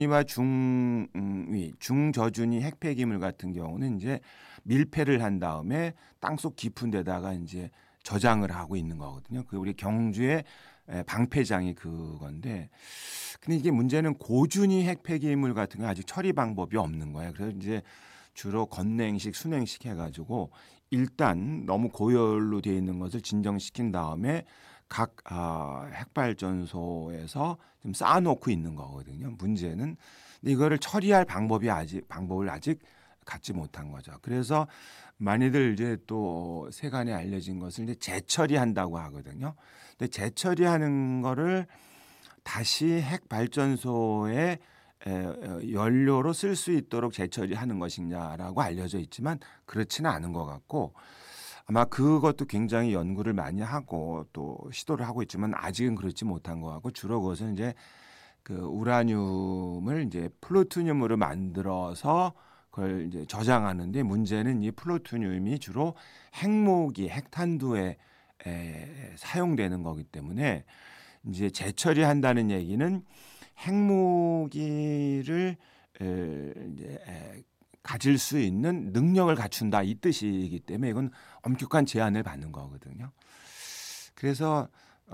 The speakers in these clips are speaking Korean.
와 중위, 중저준위 핵폐기물 같은 경우는 인제 밀폐를 한 다음에 땅속 깊은 데다가 인제 저장을 하고 있는 거거든요. 그 우리 경주의 방패장이 그건데, 근데 이게 문제는 고준위 핵폐기물 같은 건 아직 처리 방법이 없는 거예요. 그래서 인제 주로 건냉식, 순행식 해 가지고 일단 너무 고열로 되어 있는 것을 진정시킨 다음에 각 핵발전소에서 좀 쌓아 놓고 있는 거거든요. 문제는 근데 이거를 처리할 방법을 아직 갖지 못한 거죠. 그래서 많이들 이제 또 세간에 알려진 것을 이제 재처리한다고 하거든요. 근데 재처리하는 거를 다시 핵발전소에 연료로 쓸 수 있도록 재처리하는 것이냐라고 알려져 있지만 그렇지는 않은 것 같고, 아마 그것도 굉장히 연구를 많이 하고 또 시도를 하고 있지만 아직은 그렇지 못한 것 같고, 주로 그것은 이제 그 우라늄을 이제 플루토늄으로 만들어서 그걸 이제 저장하는데, 문제는 이 플루토늄이 주로 핵무기, 핵탄두에 사용되는 거기 때문에 이제 재처리한다는 얘기는 핵무기를 이제 가질 수 있는 능력을 갖춘다 이 뜻이기 때문에 이건 엄격한 제한을 받는 거거든요. 그래서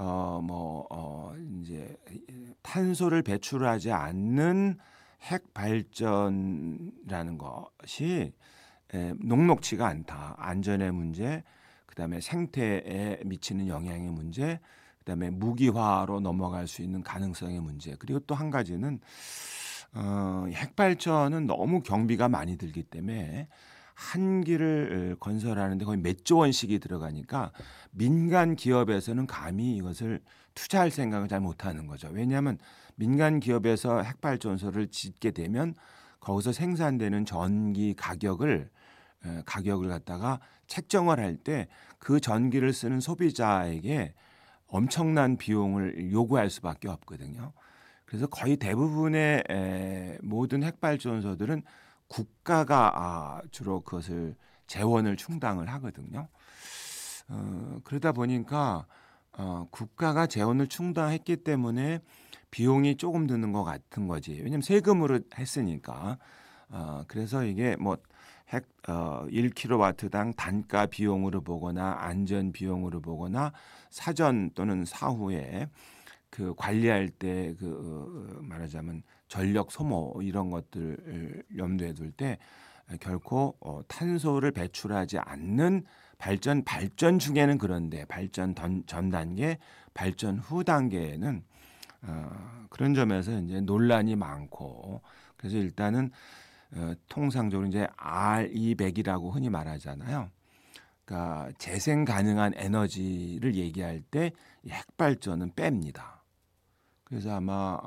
인제 탄소를 배출하지 않는 핵 발전이라는 것이 녹록지가 않다. 안전의 문제, 그다음에 생태에 미치는 영향의 문제, 그다음에 무기화로 넘어갈 수 있는 가능성의 문제, 그리고 또 한 가지는 핵 발전은 너무 경비가 많이 들기 때문에 한 기를 건설하는 데 거의 몇 조 원씩이 들어가니까 민간 기업에서는 감히 이것을 투자할 생각을 잘 못하는 거죠. 왜냐하면 민간 기업에서 핵발전소를 짓게 되면 거기서 생산되는 전기 가격을 갖다가 책정을 할 때 그 전기를 쓰는 소비자에게 엄청난 비용을 요구할 수밖에 없거든요. 그래서 거의 대부분의 모든 핵발전소들은 국가가 주로 그것을 재원을 충당을 하거든요. 그러다 보니까 국가가 재원을 충당했기 때문에 비용이 조금 드는 것 같은 거지. 왜냐하면 세금으로 했으니까. 그래서 이게 뭐 핵 1킬로와트당 단가 비용으로 보거나 안전 비용으로 보거나 사전 또는 사후에 그 관리할 때 말하자면 전력 소모 이런 것들을 염두에 둘 때 결코 탄소를 배출하지 않는 발전 중에는, 그런데 발전 전 단계, 발전 후 단계에는 그런 점에서 인제 논란이 많고, 그래서 일단은 통상적으로 이제 R200이라고 흔히 말하잖아요. 그러니까 재생 가능한 에너지를 얘기할 때 이 핵발전은 뺍니다. 그래서 아마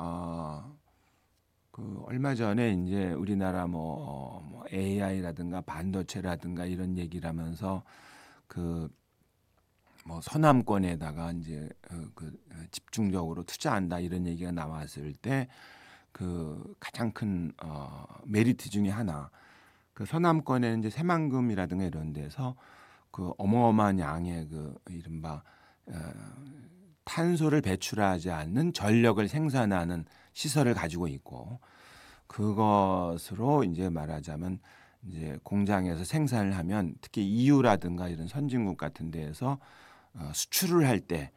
그 얼마 전에 인제 우리나라 뭐 AI라든가 반도체라든가 이런 얘기를 하면서 그 뭐 서남권에다가 인제 집중적으로 투자한다 이런 얘기가 나왔을 때 그 가장 큰 메리트 중에 하나, 그 서남권에 인제 새만금이라든가 이런 데서 그 어마어마한 양의 그 이른바 어 탄소를 배출하지 않는 전력을 생산하는 시설을 가지고 있고, 그것으로 인제 말하자면 이제 공장에서 생산을 하면 특히 EU라든가 이런 선진국 같은 데에서 수출을 할 때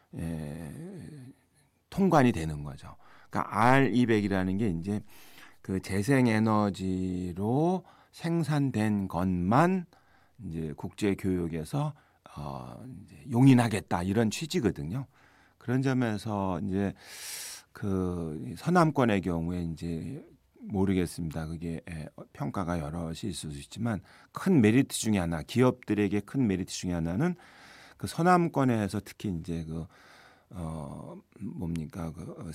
통관이 되는 거죠. 그러니까 R200이라는 게 인제 그 재생 에너지로 생산된 것만 인제 국제 교역에서 인제 용인하겠다 이런 취지거든요. 그런 점에서 인제 그 서남권의 경우에 인제 모르겠습니다. 그게 평가가 여럿이 있을 수 있지만 큰 메리트 중에 하나, 기업들에게 큰 메리트 중에 하나는 그 서남권에서 특히 인제 뭡니까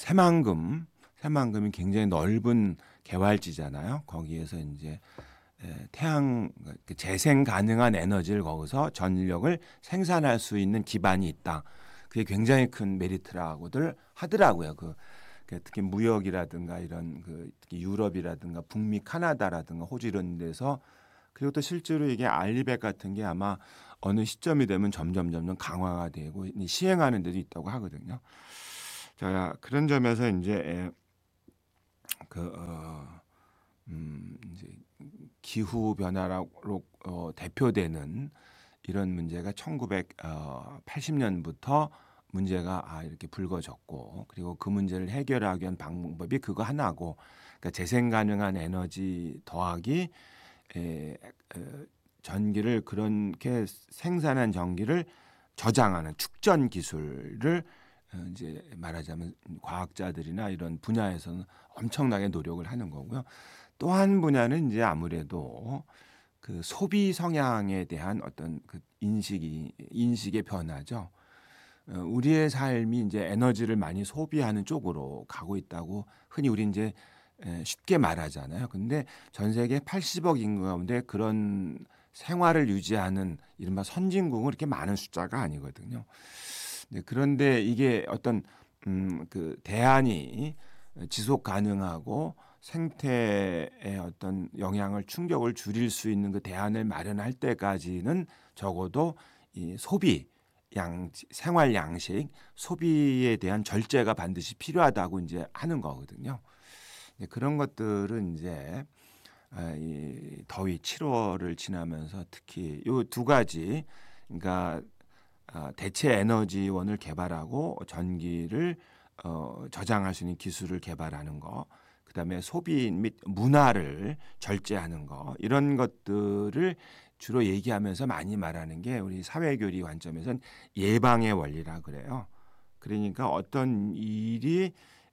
새만금이 굉장히 넓은 개활지잖아요. 거기에서 인제 태양 그 재생 가능한 에너지를 거기서 전력을 생산할 수 있는 기반이 있다. 그게 굉장히 큰 메리트라고들 하더라고요. 특히 무역이라든가 이런 특히 유럽이라든가 북미 카나다라든가 호주 이런 데서. 그리고 또 실제로 이게 알리백 같은 게 아마 어느 시점이 되면 점점 강화가 되고 시행하는 데도 있다고 하거든요. 자, 그런 점에서 인제 그 이제 기후 변화로 대표되는 이런 문제가 1980년부터 문제가 이렇게 불거졌고, 그리고 그 문제를 해결하기 위한 방법이 그거 하나고, 그러니까 재생 가능한 에너지 더하기 전기를, 그렇게 생산한 전기를 저장하는 축전 기술을 이제 말하자면 과학자들이나 이런 분야에서는 엄청나게 노력을 하는 거고요. 또 한 분야는 이제 아무래도 그 소비 성향에 대한 어떤 그 인식의 변화죠. 우리의 삶이 이제 에너지를 많이 소비하는 쪽으로 가고 있다고 흔히 우리 이제 쉽게 말하잖아요. 근데 전 세계 80억 인구 가운데 그런 생활을 유지하는 이른바 선진국은 그렇게 많은 숫자가 아니거든요. 네, 그런데 이게 어떤 그 대안이 지속 가능하고 생태의 어떤 영향을 충격을 줄일 수 있는 그 대안을 마련할 때까지는 적어도 이 소비 생활 양식, 소비에 대한 절제가 반드시 필요하다고 이제 하는 거거든요. 네, 그런 것들은 이제 이 더위 7월을 지나면서 특히 요 두 가지, 그러니까 대체 에너지원을 개발하고 전기를 저장할 수 있는 기술을 개발하는 거, 그다음에 소비 및 문화를 절제하는 거, 이런 것들을 주로 얘기하면서 많이 말하는 게 우리 사회교리 관점에서는 예방의 원리라 그래요. 그러니까 어떤 일이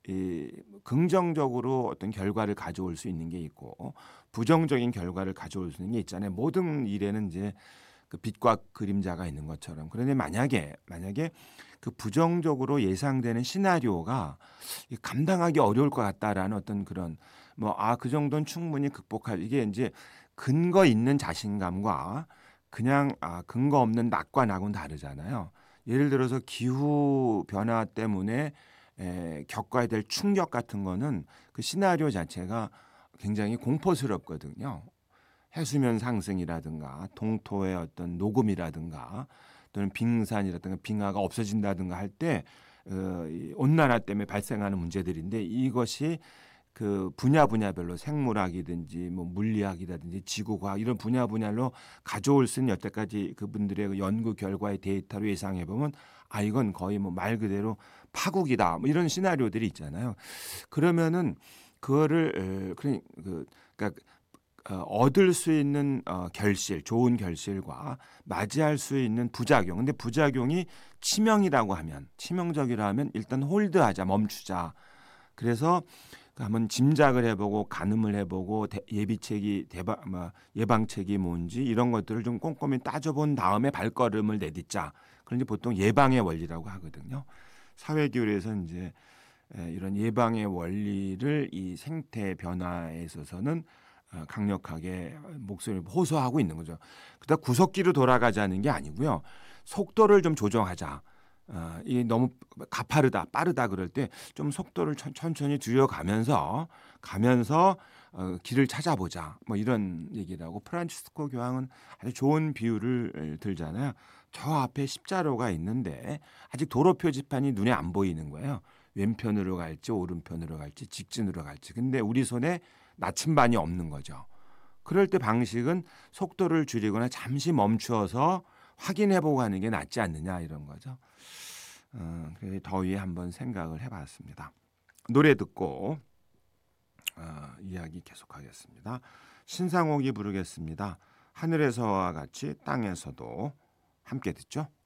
긍정적으로 어떤 결과를 가져올 수 있는 게 있고 부정적인 결과를 가져올 수 있는 게 있잖아요. 모든 일에는 이제 그 빛과 그림자가 있는 것처럼. 그런데 만약에 그 부정적으로 예상되는 시나리오가 감당하기 어려울 것 같다라는 어떤 그런 그 정도는 충분히 극복할, 이게 이제 근거 있는 자신감과 그냥 근거 없는 낙과 낙은 다르잖아요. 예를 들어서 기후 변화 때문에 겪어야 될 충격 같은 거는 그 시나리오 자체가 굉장히 공포스럽거든요. 해수면 상승이라든가 동토의 어떤 녹음이라든가 또는 빙산이라든가 빙하가 없어진다든가 할 때 이 온난화 때문에 발생하는 문제들인데, 이것이 그 분야별로 생물학이든지 물리학이라든지 지구과학 이런 분야로 가져올 수 있는 여태까지 그분들의 그 연구 결과의 데이터로 예상해 보면 이건 거의 말 그대로 파국이다, 이런 시나리오들이 있잖아요. 그러면은 그거를 그러니까 얻을 수 있는 좋은 결실과 맞이할 수 있는 부작용. 근데 부작용이 치명적이라 하면 일단 홀드하자, 멈추자. 그래서 한번 짐작을 해보고 가늠을 해보고 예방책이 뭔지 이런 것들을 좀 꼼꼼히 따져본 다음에 발걸음을 내딛자. 그런데 보통 예방의 원리라고 하거든요. 사회교류에서 이제 이런 예방의 원리를 이 생태 변화에 있어서는 강력하게 목소리를 호소하고 있는 거죠. 그러다 구석기로 돌아가자는 게 아니고요. 속도를 좀 조정하자. 이게 너무 빠르다 그럴 때 좀 속도를 천천히 줄여가면서 길을 찾아보자. 이런 얘기를 하고, 프란치스코 교황은 아주 좋은 비유를 들잖아요. 저 앞에 십자로가 있는데 아직 도로 표지판이 눈에 안 보이는 거예요. 왼편으로 갈지 오른편으로 갈지 직진으로 갈지. 근데 우리 손에 나침반이 없는 거죠. 그럴 때 방식은 속도를 줄이거나 잠시 멈추어서 확인해보고 하는 게 낫지 않느냐, 이런 거죠. 그래서 더위에 한번 생각을 해봤습니다. 노래 듣고 이야기 계속하겠습니다. 신상옥이 부르겠습니다. 하늘에서와 같이 땅에서도. 함께 듣죠.